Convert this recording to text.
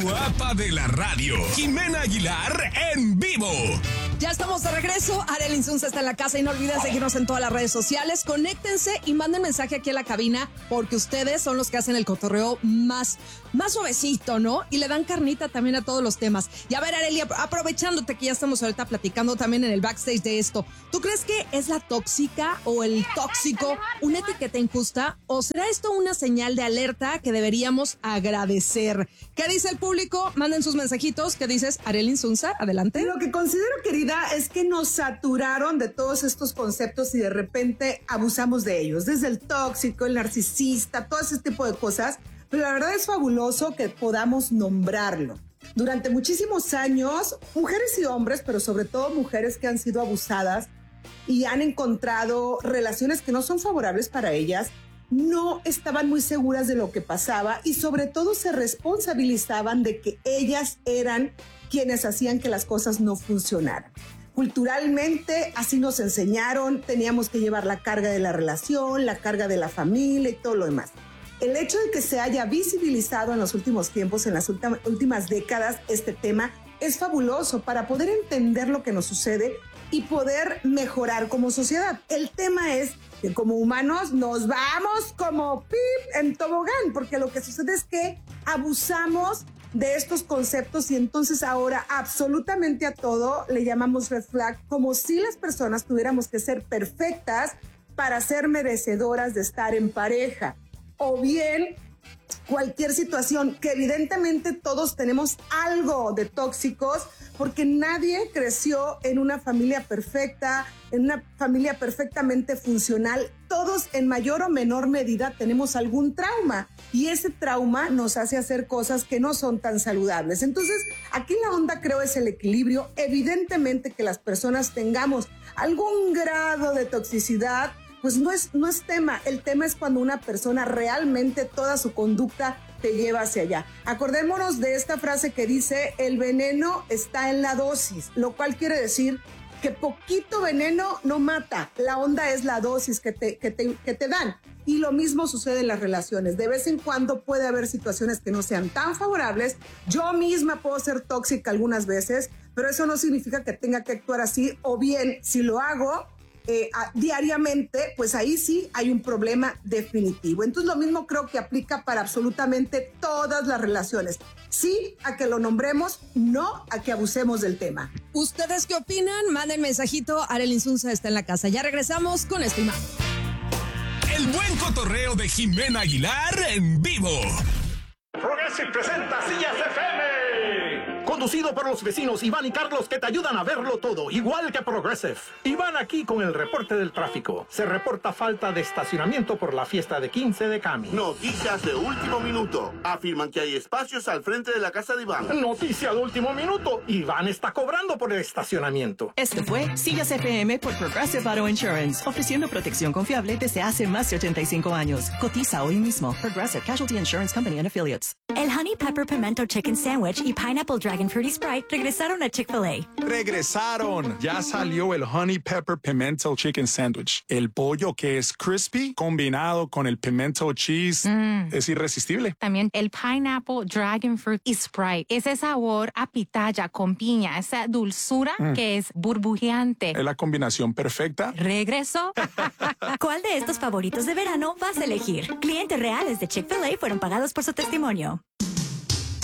Guapa de la radio, Jimena Aguilar en vivo. Ya estamos de regreso. Arely Insunza está en la casa y no olviden seguirnos en todas las redes sociales. Conéctense y manden mensaje aquí a la cabina porque ustedes son los que hacen el cotorreo más suavecito, ¿no? Y le dan carnita también a todos los temas. Y a ver, Arely, aprovechándote que ya estamos ahorita platicando también en el backstage de esto, ¿tú crees que es la tóxica o el tóxico una etiqueta injusta? ¿O será esto una señal de alerta que deberíamos agradecer? ¿Qué dice el público? Manden sus mensajitos. ¿Qué dices, Arely Insunza? Adelante. Lo que considero, querida, es que nos saturaron de todos estos conceptos y de repente abusamos de ellos. Desde el tóxico, el narcisista, todo ese tipo de cosas. Pero la verdad es fabuloso que podamos nombrarlo. Durante muchísimos años, mujeres y hombres, pero sobre todo mujeres que han sido abusadas y han encontrado relaciones que no son favorables para ellas, no estaban muy seguras de lo que pasaba y sobre todo se responsabilizaban de que ellas eran quienes hacían que las cosas no funcionaran. Culturalmente así nos enseñaron, teníamos que llevar la carga de la relación, la carga de la familia y todo lo demás. El hecho de que se haya visibilizado en los últimos tiempos, en las últimas décadas, este tema es fabuloso para poder entender lo que nos sucede y poder mejorar como sociedad. El tema es que como humanos nos vamos como pip en tobogán, porque lo que sucede es que abusamos de estos conceptos y entonces ahora absolutamente a todo le llamamos red flag, como si las personas tuviéramos que ser perfectas para ser merecedoras de estar en pareja. O bien cualquier situación, que evidentemente todos tenemos algo de tóxicos, porque nadie creció en una familia perfecta, en una familia perfectamente funcional. Todos en mayor o menor medida tenemos algún trauma y ese trauma nos hace hacer cosas que no son tan saludables. Entonces, aquí la onda creo es el equilibrio. Evidentemente que las personas tengamos algún grado de toxicidad, pues no es tema. El tema es cuando una persona realmente toda su conducta te lleva hacia allá. Acordémonos de esta frase que dice, el veneno está en la dosis, lo cual quiere decir que poquito veneno no mata. La onda es la dosis que te dan. Y lo mismo sucede en las relaciones. De vez en cuando puede haber situaciones que no sean tan favorables. Yo misma puedo ser tóxica algunas veces, pero eso no significa que tenga que actuar así. O bien, si lo hago diariamente, pues ahí sí hay un problema definitivo. Entonces lo mismo creo que aplica para absolutamente todas las relaciones. Sí a que lo nombremos, no a que abusemos del tema. ¿Ustedes qué opinan? Manden mensajito. Arely Insunza está en la casa. Ya regresamos con esto y más. El buen cotorreo de Jimena Aguilar en vivo. Progressive presenta Sillas FM. Conducido por los vecinos Iván y Carlos, que te ayudan a verlo todo, igual que Progressive. Iván aquí con el reporte del tráfico. Se reporta falta de estacionamiento por la fiesta de 15 de Cami. Noticias de último minuto. Afirman que hay espacios al frente de la casa de Iván. Noticia de último minuto. Iván está cobrando por el estacionamiento. Este fue Sillas FM por Progressive Auto Insurance, ofreciendo protección confiable desde hace más de 85 años. Cotiza hoy mismo. Progressive Casualty Insurance Company and Affiliates. El Honey Pepper Pimento Chicken Sandwich y Pineapple Dragon Fruity Sprite regresaron a Chick-fil-A. Regresaron. Ya salió el Honey Pepper Pimento Chicken Sandwich. El pollo que es crispy combinado con el pimento cheese es irresistible. También el Pineapple Dragon Fruit y Sprite. Ese sabor a pitaya con piña, esa dulzura que es burbujeante. Es la combinación perfecta. Regresó. ¿Cuál de estos favoritos de verano vas a elegir? Clientes reales de Chick-fil-A fueron pagados por su testimonio.